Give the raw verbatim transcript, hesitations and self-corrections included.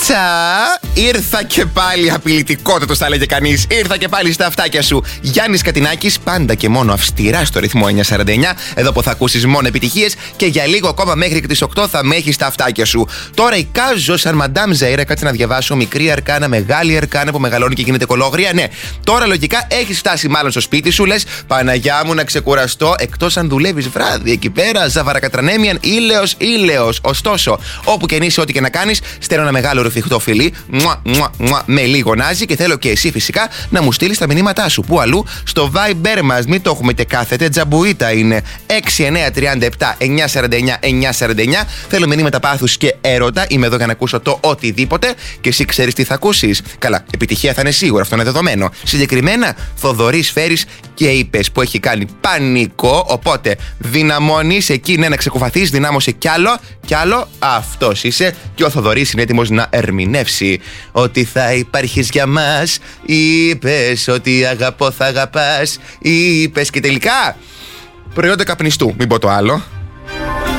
Τσα! Ήρθα και πάλι, απειλητικότατος θα έλεγε κανείς. Ήρθα και πάλι στα αυτάκια σου. Γιάννης Κατινάκης, πάντα και μόνο αυστηρά στο ρυθμό εννιακόσια σαράντα εννιά. Εδώ που θα ακούσεις μόνο επιτυχίες και για λίγο ακόμα μέχρι και τις οκτώ θα με έχεις στα αυτάκια σου. Τώρα εικάζω σαν Μαντάμ Ζαΐρα, κάτσε να διαβάσω. Μικρή αρκάνα, μεγάλη αρκάνα που μεγαλώνει και γίνεται κολόγρια. Ναι, τώρα λογικά έχεις φτάσει μάλλον στο σπίτι σου. Λες, Παναγιά μου να ξεκουραστώ. Εκτός αν δουλεύεις βράδυ εκεί πέρα, Ζαβαρακατρανέμιαν, ήλαιος, ήλαιος. Ωστόσο, όπου και αν είσαι, ό,τι και να κάνεις, στέλνω ένα μεγάλο ρουφιχτό φιλί. Μουα, μουα, μουα, με λίγο νάζι και θέλω και εσύ φυσικά να μου στείλεις τα μηνύματά σου. Πού αλλού? Στο Viber μας, μην το έχουμε και κάθετε. Τζαμπουίτα είναι έξι εννιά τρία επτά εννιά σαράντα εννιά εννιά σαράντα εννιά. Θέλω μηνύματα πάθους και έρωτα. Είμαι εδώ για να ακούσω το οτιδήποτε και εσύ ξέρεις τι θα ακούσεις. Καλά, επιτυχία θα είναι σίγουρα, αυτό είναι δεδομένο. Συγκεκριμένα, Θοδωρής Φέρης και είπες που έχει κάνει πανικό. Οπότε δυναμώνεις εκεί, ναι, να ξεκουφαθείς, δυνάμωσε κι άλλο, κι άλλο. Αυτός είσαι και ο Θοδωρής είναι έτοιμος να ερμηνεύσει. Ότι θα υπάρχεις για μας. Είπες ότι αγαπώ, θα αγαπάς. Είπες και τελικά προϊόντα καπνιστού. Μην πω το άλλο.